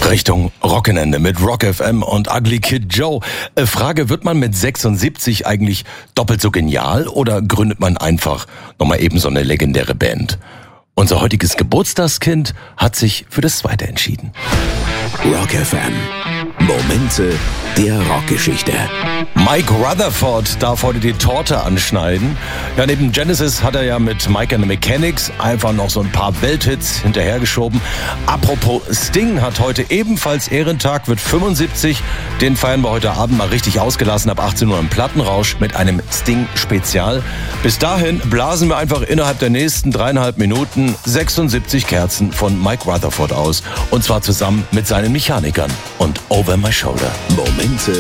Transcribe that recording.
Richtung Rockenende mit Rock FM und Ugly Kid Joe. Frage, wird man mit 76 eigentlich doppelt so genial oder gründet man einfach nochmal eben so eine legendäre Band? Unser heutiges Geburtstagskind hat sich für das Zweite entschieden. Rock FM. Momente der Rockgeschichte. Mike Rutherford darf heute die Torte anschneiden. Ja, neben Genesis hat er ja mit Mike and the Mechanics einfach noch so ein paar Welthits hinterhergeschoben. Apropos Sting hat heute ebenfalls Ehrentag, wird 75. Den feiern wir heute Abend mal richtig ausgelassen ab 18 Uhr im Plattenrausch mit einem Sting-Spezial. Bis dahin blasen wir einfach innerhalb der nächsten 3,5 Minuten 76 Kerzen von Mike Rutherford aus. Und zwar zusammen mit seinen Mechanikern und Over My Shoulder. Momente